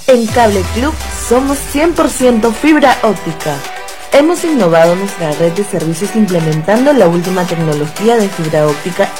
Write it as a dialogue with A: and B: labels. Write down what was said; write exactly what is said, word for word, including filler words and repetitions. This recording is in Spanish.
A: En Cable Club somos cien por ciento fibra óptica. Hemos innovado nuestra red de servicios implementando la última tecnología de fibra óptica